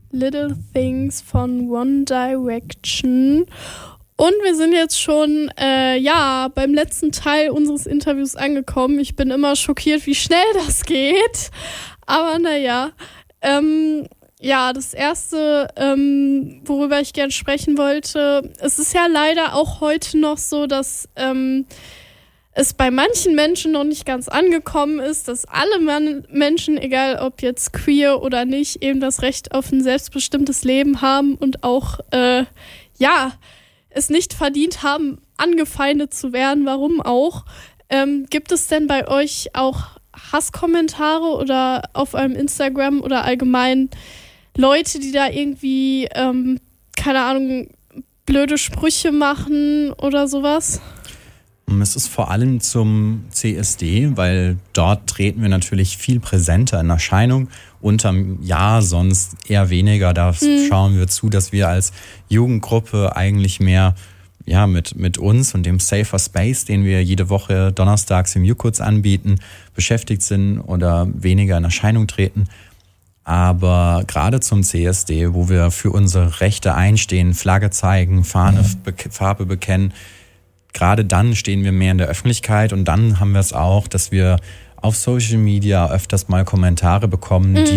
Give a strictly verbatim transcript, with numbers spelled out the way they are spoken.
Little Things von One Direction. Und wir sind jetzt schon äh, ja beim letzten Teil unseres Interviews angekommen. Ich bin immer schockiert, wie schnell das geht. Aber naja, ähm, ja, das Erste, ähm, worüber ich gerne sprechen wollte, es ist ja leider auch heute noch so, dass ähm, es bei manchen Menschen noch nicht ganz angekommen ist, dass alle Man- Menschen, egal ob jetzt queer oder nicht, eben das Recht auf ein selbstbestimmtes Leben haben und auch, äh, ja, es nicht verdient haben, angefeindet zu werden, warum auch. Ähm, gibt es denn bei euch auch Hasskommentare oder auf eurem Instagram oder allgemein Leute, die da irgendwie, ähm, keine Ahnung, blöde Sprüche machen oder sowas? Es ist vor allem zum C S D, weil dort treten wir natürlich viel präsenter in Erscheinung. Unterm Jahr sonst eher weniger. Da mhm. schauen wir zu, dass wir als Jugendgruppe eigentlich mehr ja mit mit uns und dem Safer Space, den wir jede Woche donnerstags im Jukuts anbieten, beschäftigt sind oder weniger in Erscheinung treten. Aber gerade zum C S D, wo wir für unsere Rechte einstehen, Flagge zeigen, Fahne, mhm. Be- Farbe bekennen, gerade dann stehen wir mehr in der Öffentlichkeit und dann haben wir es auch, dass wir auf Social Media öfters mal Kommentare bekommen, mhm. die